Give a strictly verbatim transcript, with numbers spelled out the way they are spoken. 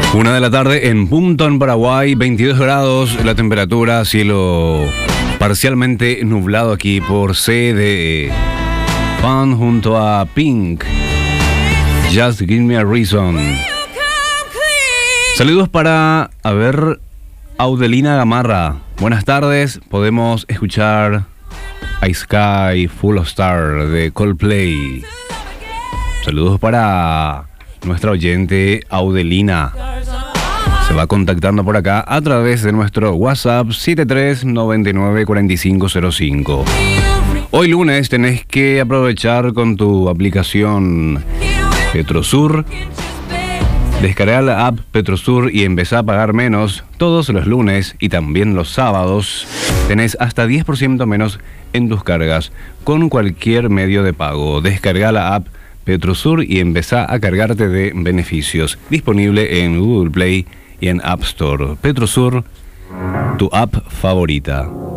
Una de la tarde en Puntón, Paraguay, veintidós grados la temperatura, cielo parcialmente nublado aquí por C de Fun junto a Pink. Just Give Me a Reason. Saludos para, a ver, Audelina Gamarra. Buenas tardes, podemos escuchar I Sky Full of Star de Coldplay. Saludos para nuestra oyente Audelina. Se va contactando por acá a través de nuestro WhatsApp siete tres nueve nueve cuatro cinco cero cinco. Hoy lunes tenés que aprovechar con tu aplicación Petrosur. Descarga la app Petrosur y empezá a pagar menos todos los lunes y también los sábados. Tenés hasta diez por ciento menos en tus cargas con cualquier medio de pago. Descarga la app Petrosur y empezá a cargarte de beneficios. Disponible en Google Play y en App Store. Petrosur, tu app favorita.